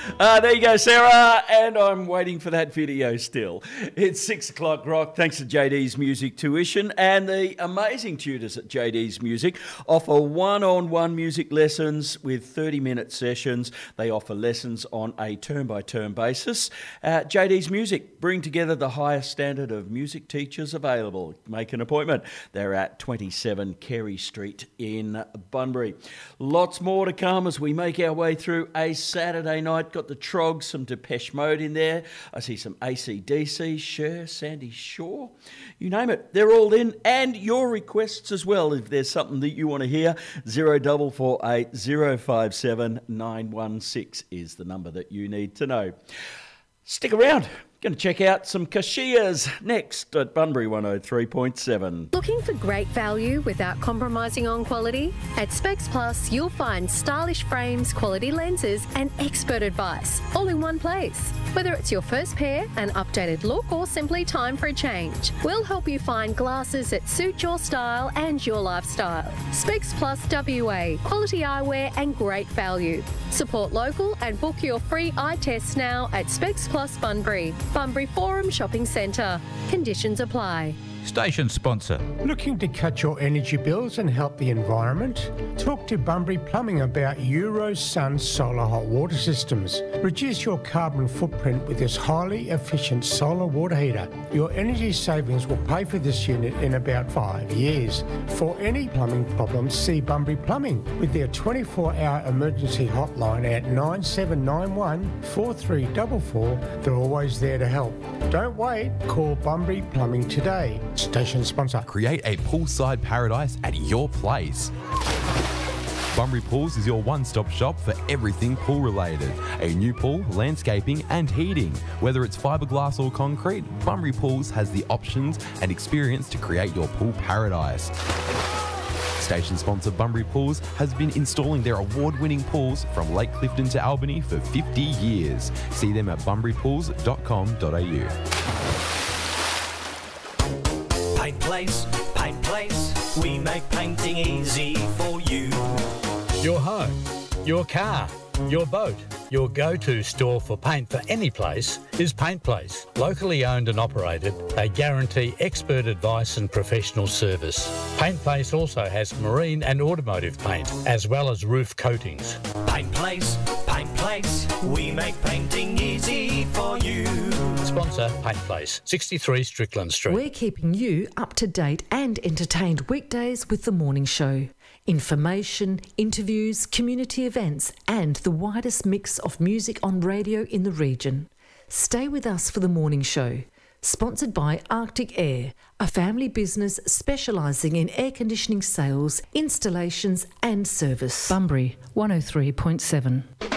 There you go, Sarah. And I'm waiting for that video still. It's 6 o'clock rock. Thanks to JD's Music Tuition. And the amazing tutors at JD's Music offer one-on-one music lessons with 30-minute sessions. They offer lessons on a term-by-term basis. JD's Music bring together the highest standard of music teachers available. Make an appointment. They're at 27 Carey Street in Bunbury. Lots more to come as we make our way through a Saturday night. Got the Trogs, some Depeche Mode in there. I see some AC/DC, Cher, Sandy Shaw. You name it, they're all in. And your requests as well, if there's something that you want to hear. 0448 057 916 is the number that you need to know. Stick around. Going to check out some Kashias next at Bunbury 103.7. Looking for great value without compromising on quality? At Specs Plus, you'll find stylish frames, quality lenses and expert advice all in one place. Whether it's your first pair, an updated look or simply time for a change, we'll help you find glasses that suit your style and your lifestyle. Specs Plus WA, quality eyewear and great value. Support local and book your free eye tests now at Specs Plus Bunbury. Bunbury Forum Shopping Centre. Conditions apply. Station sponsor. Looking to cut your energy bills and help the environment? Talk to Bunbury Plumbing about Eurosun solar hot water systems. Reduce your carbon footprint with this highly efficient solar water heater. Your energy savings will pay for this unit in about 5 years. For any plumbing problems, see Bunbury Plumbing with their 24-hour emergency hotline at 9791 4344. They're always there to help. Don't wait. Call Bunbury Plumbing today. Station sponsor. Create a poolside paradise at your place. Bunbury Pools is your one-stop shop for everything pool related. A new pool, landscaping and heating. Whether it's fiberglass or concrete, Bunbury Pools has the options and experience to create your pool paradise. Station sponsor Bunbury Pools has been installing their award-winning pools from Lake Clifton to Albany for 50 years. See them at bunburypools.com.au. Paint Place, we make painting easy for you. Your home, your car, your boat, your go-to store for paint for any place is Paint Place. Locally owned and operated, they guarantee expert advice and professional service. Paint Place also has marine and automotive paint, as well as roof coatings. Paint Place, we make painting easy for you. Sponsor Paint Place, 63 Strickland Street. We're keeping you up to date and entertained weekdays with The Morning Show. Information, interviews, community events and the widest mix of music on radio in the region. Stay with us for The Morning Show. Sponsored by Arctic Air, a family business specialising in air conditioning sales, installations and service. Bunbury 103.7.